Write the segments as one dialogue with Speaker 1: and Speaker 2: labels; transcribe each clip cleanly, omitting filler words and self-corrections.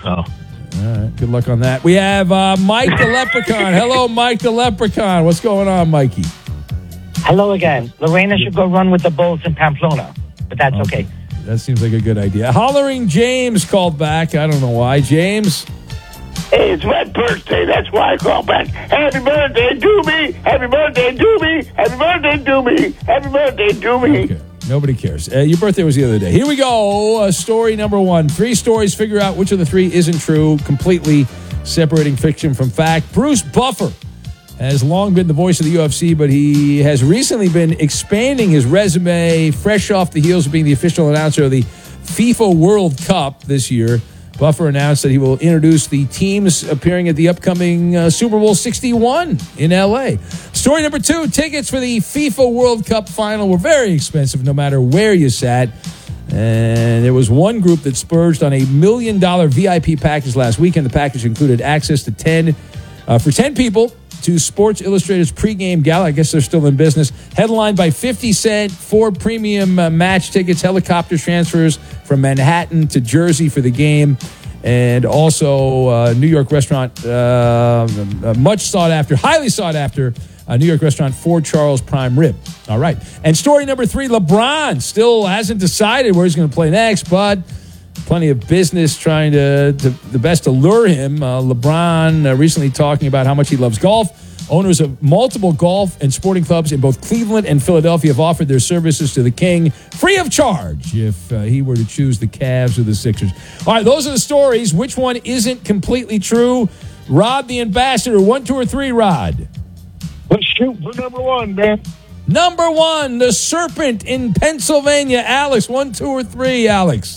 Speaker 1: So.
Speaker 2: All right, good luck on that. We have Mike the Leprechaun. Hello, Mike the Leprechaun. What's going on, Mikey?
Speaker 3: Hello again. Lorena should go run with the bulls in Pamplona, but that's okay.
Speaker 2: That seems like a good idea. Hollering James called back. I don't know why. James?
Speaker 4: Hey, it's my birthday. That's why I called back. Happy birthday to me. Happy birthday to me. Happy birthday to me. Happy birthday to me.
Speaker 2: Okay. Nobody cares. Your birthday was the other day. Here we go. Story number 1. 3 stories. Figure out which of the 3 isn't true. Completely separating fiction from fact. Bruce Buffer has long been the voice of the UFC, but he has recently been expanding his resume, fresh off the heels of being the official announcer of the FIFA World Cup this year. Buffer announced that he will introduce the teams appearing at the upcoming Super Bowl 61 in L.A. Story number 2, tickets for the FIFA World Cup final were very expensive no matter where you sat. And there was one group that splurged on $1 million VIP package last weekend. The package included access to 10 people to Sports Illustrated's pregame gala. I guess they're still in business. Headlined by 50 Cent, 4 premium match tickets, helicopter transfers from Manhattan to Jersey for the game, and also New York restaurant, much sought after, highly sought after, New York restaurant, Fort Charles Prime Rib. All right. And story number 3, LeBron still hasn't decided where he's going to play next, but plenty of business trying to the best to lure him. LeBron recently talking about how much he loves golf. Owners of multiple golf and sporting clubs in both Cleveland and Philadelphia have offered their services to the King free of charge if he were to choose the Cavs or the Sixers. All right, those are the stories. Which one isn't completely true? Rod the Ambassador, 1, 2, or 3, Rod?
Speaker 4: Let's shoot for number 1, man.
Speaker 2: Number 1, the Serpent in Pennsylvania. Alex, 1, 2, or 3, Alex?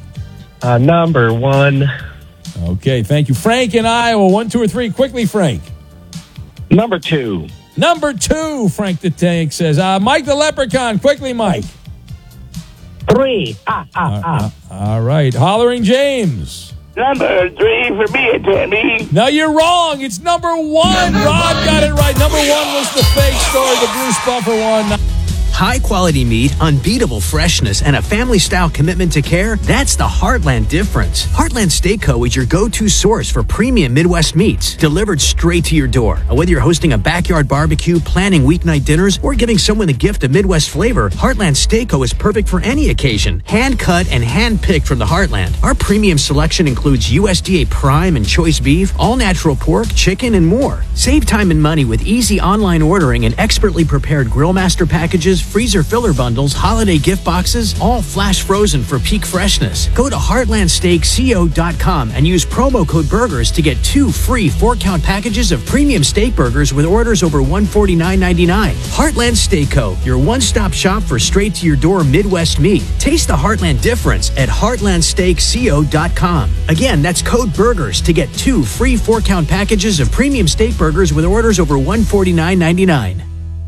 Speaker 1: Number 1.
Speaker 2: Okay, thank you. Frank in Iowa, 1, 2, or 3. Quickly, Frank.
Speaker 1: Number 2.
Speaker 2: Number 2, Frank the Tank says. Mike the Leprechaun. Quickly, Mike.
Speaker 3: 3.
Speaker 2: All right. Hollering James.
Speaker 4: Number 3 for me, Tammy.
Speaker 2: No, you're wrong. It's number 1. Rod got it right. Number 1 was the fake story, the Bruce Buffer one.
Speaker 5: High-quality meat, unbeatable freshness, and a family-style commitment to care, that's the Heartland difference. Heartland Steak Co. is your go-to source for premium Midwest meats, delivered straight to your door. Whether you're hosting a backyard barbecue, planning weeknight dinners, or giving someone a gift of Midwest flavor, Heartland Steak Co. is perfect for any occasion. Hand-cut and hand-picked from the Heartland. Our premium selection includes USDA Prime and Choice Beef, all-natural pork, chicken, and more. Save time and money with easy online ordering and expertly prepared Grill Master packages, freezer filler bundles, holiday gift boxes, all flash frozen for peak freshness. Go to heartlandsteakco.com and use promo code BURGERS to get 2 free 4-count packages of premium steak burgers with orders over $149.99. Heartland Steak Co., your one-stop shop for straight-to-your-door Midwest meat. Taste the Heartland difference at heartlandsteakco.com. Again, that's code BURGERS to get 2 free 4-count packages of premium steak burgers with orders over $149.99.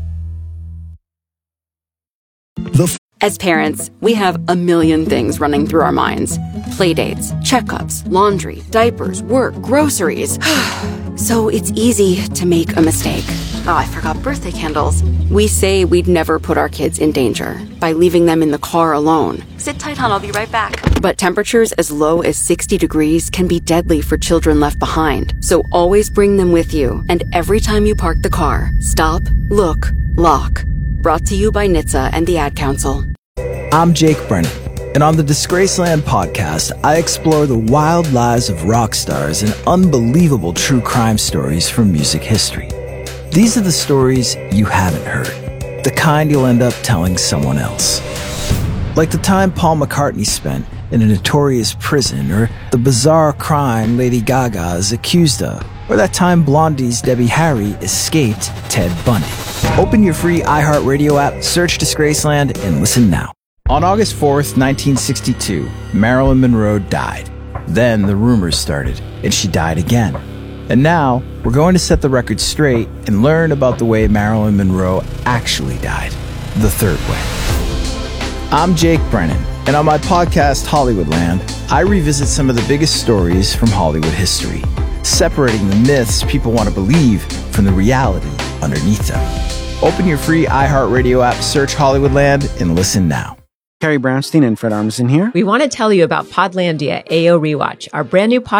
Speaker 6: As parents, we have a million things running through our minds. Playdates, checkups, laundry, diapers, work, groceries. So it's easy to make a mistake. Oh, I forgot birthday candles. We say we'd never put our kids in danger by leaving them in the car alone. Sit tight, hon, I'll be right back. But temperatures as low as 60 degrees can be deadly for children left behind. So always bring them with you. And every time you park the car, stop, look, lock. Brought to you by NHTSA and the Ad Council.
Speaker 7: I'm Jake Brennan, and on the Disgraceland podcast, I explore the wild lives of rock stars and unbelievable true crime stories from music history. These are the stories you haven't heard, the kind you'll end up telling someone else. Like the time Paul McCartney spent in a notorious prison, or the bizarre crime Lady Gaga is accused of, or that time Blondie's Debbie Harry escaped Ted Bundy. Open your free iHeartRadio app, search Disgraceland, and listen now. On August 4th, 1962, Marilyn Monroe died. Then the rumors started, and she died again. And now, we're going to set the record straight and learn about the way Marilyn Monroe actually died, the third way. I'm Jake Brennan, and on my podcast, Hollywoodland, I revisit some of the biggest stories from Hollywood history, separating the myths people want to believe from the reality underneath them. Open your free iHeartRadio app, search Hollywoodland, and listen now.
Speaker 8: Carrie Brownstein and Fred Armisen here.
Speaker 9: We want to tell you about Podlandia AO Rewatch, our brand new podcast